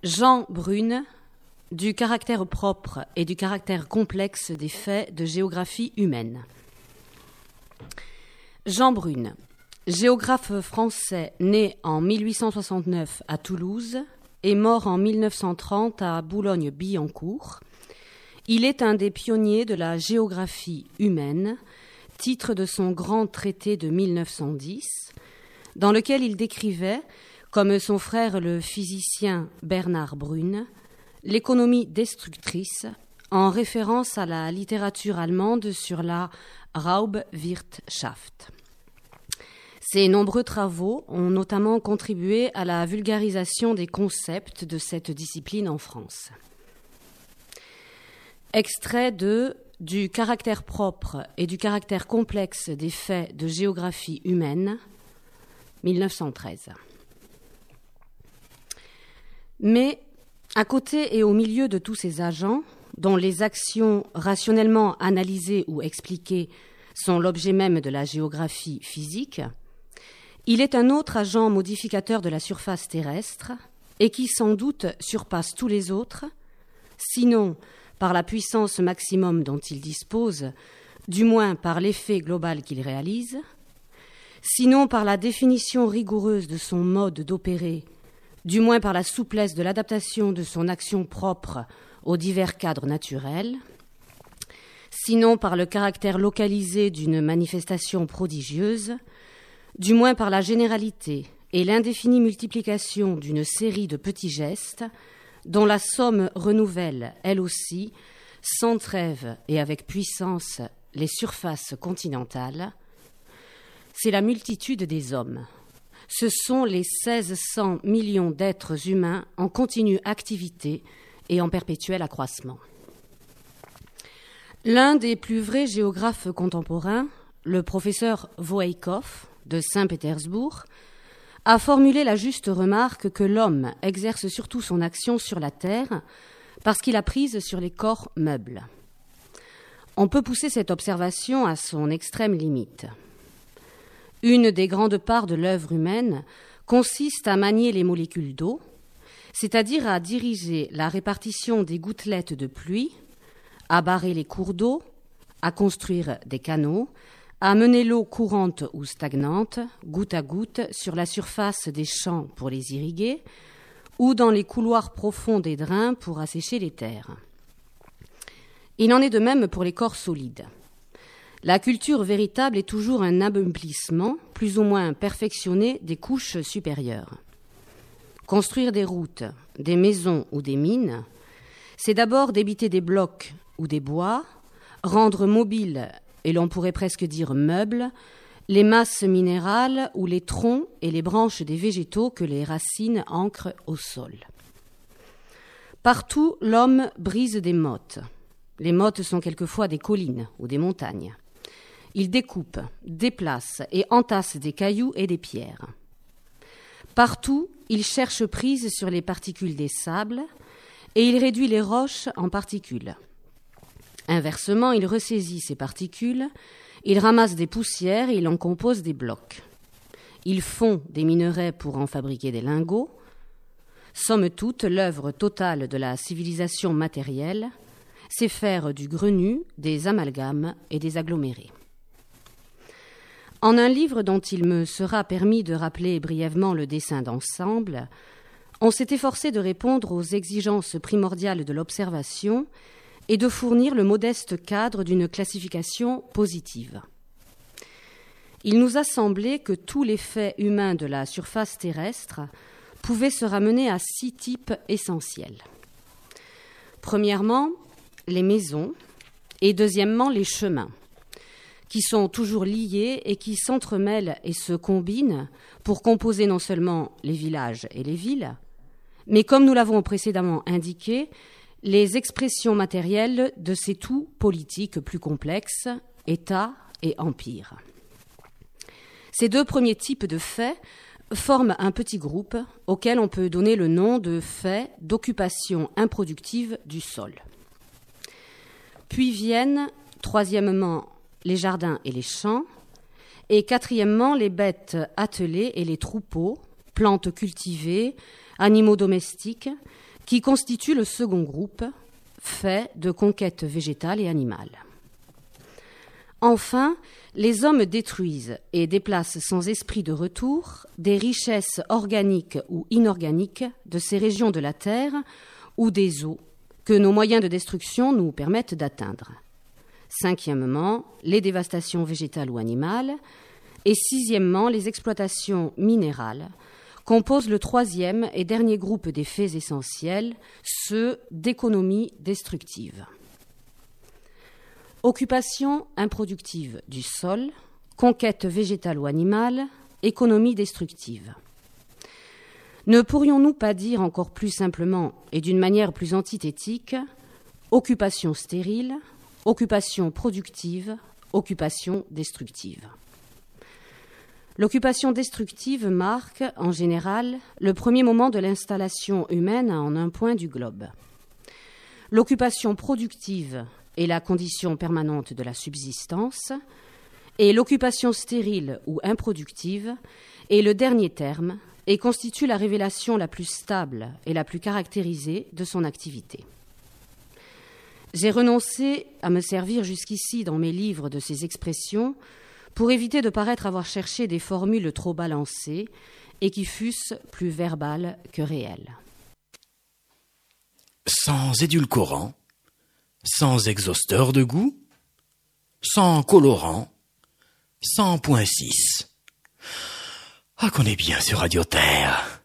Jean Brune, du caractère propre et du caractère complexe des faits de géographie humaine. Jean Brune, géographe français né en 1869 à Toulouse et mort en 1930 à Boulogne-Billancourt. Il est un des pionniers de la géographie humaine, titre de son grand traité de 1910, dans lequel il décrivait, comme son frère le physicien Bernard Brune, l'économie destructrice, en référence à la littérature allemande sur la Raubwirtschaft. Ses nombreux travaux ont notamment contribué à la vulgarisation des concepts de cette discipline en France. Extrait de « Du caractère propre et du caractère complexe des faits de géographie humaine », 1913. Mais, à côté et au milieu de tous ces agents, dont les actions rationnellement analysées ou expliquées sont l'objet même de la géographie physique, il est un autre agent modificateur de la surface terrestre et qui sans doute surpasse tous les autres, sinon par la puissance maximum dont il dispose, du moins par l'effet global qu'il réalise, sinon par la définition rigoureuse de son mode d'opérer, du moins par la souplesse de l'adaptation de son action propre aux divers cadres naturels, sinon par le caractère localisé d'une manifestation prodigieuse, du moins par la généralité et l'indéfinie multiplication d'une série de petits gestes dont la somme renouvelle, elle aussi, sans trêve et avec puissance, les surfaces continentales, c'est la multitude des hommes. Ce sont les 1600 millions d'êtres humains en continue activité et en perpétuel accroissement. L'un des plus vrais géographes contemporains, le professeur Voeikov de Saint-Pétersbourg, a formulé la juste remarque que l'homme exerce surtout son action sur la terre parce qu'il a prise sur les corps meubles. On peut pousser cette observation à son extrême limite. Une des grandes parts de l'œuvre humaine consiste à manier les molécules d'eau, c'est-à-dire à diriger la répartition des gouttelettes de pluie, à barrer les cours d'eau, à construire des canaux, à mener l'eau courante ou stagnante, goutte à goutte, sur la surface des champs pour les irriguer, ou dans les couloirs profonds des drains pour assécher les terres. Il en est de même pour les corps solides. La culture véritable est toujours un ameublissement, plus ou moins perfectionné, des couches supérieures. Construire des routes, des maisons ou des mines, c'est d'abord débiter des blocs ou des bois, rendre mobiles, et l'on pourrait presque dire meubles, les masses minérales ou les troncs et les branches des végétaux que les racines ancrent au sol. Partout, l'homme brise des mottes. Les mottes sont quelquefois des collines ou des montagnes. Il découpe, déplace et entasse des cailloux et des pierres. Partout, il cherche prise sur les particules des sables et il réduit les roches en particules. Inversement, il ressaisit ces particules, il ramasse des poussières et il en compose des blocs. Il fond des minerais pour en fabriquer des lingots. Somme toute, l'œuvre totale de la civilisation matérielle, c'est faire du grenu, des amalgames et des agglomérés. En un livre dont il me sera permis de rappeler brièvement le dessin d'ensemble, on s'est efforcé de répondre aux exigences primordiales de l'observation et de fournir le modeste cadre d'une classification positive. Il nous a semblé que tous les faits humains de la surface terrestre pouvaient se ramener à 6 types essentiels. Premièrement, les maisons et deuxièmement, les chemins, qui sont toujours liés et qui s'entremêlent et se combinent pour composer non seulement les villages et les villes, mais comme nous l'avons précédemment indiqué, les expressions matérielles de ces tout politiques plus complexes, État et Empire. Ces 2 premiers types de faits forment un petit groupe auquel on peut donner le nom de faits d'occupation improductive du sol. Puis viennent, troisièmement, les jardins et les champs, et quatrièmement, les bêtes attelées et les troupeaux, plantes cultivées, animaux domestiques, qui constitue le second groupe, fait de conquêtes végétales et animales. Enfin, les hommes détruisent et déplacent sans esprit de retour des richesses organiques ou inorganiques de ces régions de la terre ou des eaux que nos moyens de destruction nous permettent d'atteindre. Cinquièmement, les dévastations végétales ou animales. Et sixièmement, les exploitations minérales composent le troisième et dernier groupe des faits essentiels, ceux d'économie destructive. Occupation improductive du sol, conquête végétale ou animale, économie destructive. Ne pourrions-nous pas dire encore plus simplement et d'une manière plus antithétique occupation stérile, occupation productive, occupation destructive. L'occupation destructive marque, en général, le premier moment de l'installation humaine en un point du globe. L'occupation productive est la condition permanente de la subsistance, et l'occupation stérile ou improductive est le dernier terme et constitue la révélation la plus stable et la plus caractérisée de son activité. J'ai renoncé à me servir jusqu'ici dans mes livres de ces expressions pour éviter de paraître avoir cherché des formules trop balancées et qui fussent plus verbales que réelles. Sans édulcorant, sans exhausteur de goût, sans colorant, sans point 6. Ah, qu'on est bien sur Radio Terre.